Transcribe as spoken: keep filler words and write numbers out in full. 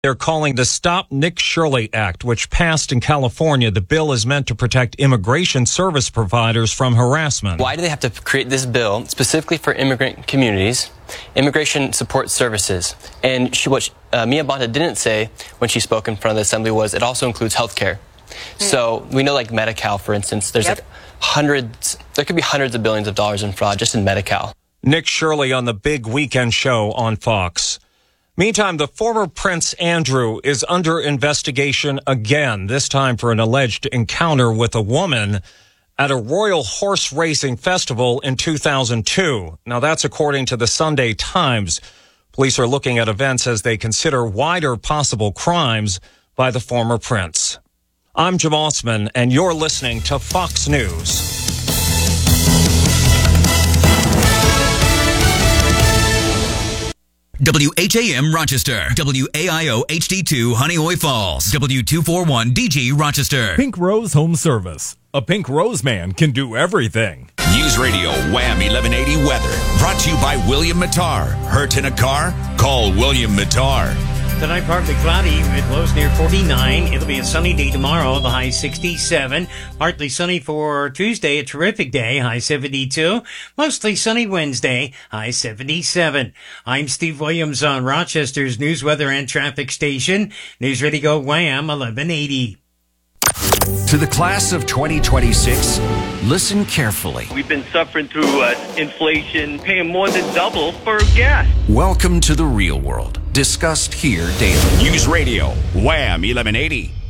They're calling the Stop Nick Shirley Act, which passed in California. The bill is meant to protect immigration service providers from harassment. Why do they have to create this bill specifically for immigrant communities, immigration support services? And she, what she, uh, Mia Bonta didn't say when she spoke in front of the assembly was it also includes health care. Mm. So we know, like Medi-Cal, for instance, there's yep. like hundreds, there could be hundreds of billions of dollars in fraud just in Medi-Cal. Nick Shirley on the big weekend show on Fox. Meantime, the former Prince Andrew is under investigation again, this time for an alleged encounter with a woman at a royal horse racing festival in two thousand two. Now, that's according to the Sunday Times. Police are looking at events as they consider wider possible crimes by the former prince. I'm Jim Osman, and you're listening to Fox News. W H A M Rochester, W A I O H D two Honeoye Falls, W two forty-one D G Rochester. Pink Rose Home Service. A Pink Rose man can do everything. News Radio Wham eleven eighty weather. Brought to you by William Mattar. Hurt in a car? Call William Mattar. Tonight, partly cloudy with lows near forty-nine. It'll be a sunny day tomorrow, the high sixty-seven. Partly sunny for Tuesday, a terrific day, high seventy-two. Mostly sunny Wednesday, high seventy-seven. I'm Steve Williams on Rochester's news, weather, and traffic station. News Radio Wham eleven eighty. To the class of twenty twenty-six, listen carefully. We've been suffering through uh, inflation, paying more than double for gas. Welcome to the real world, discussed here daily. News Radio Wham eleven eighty.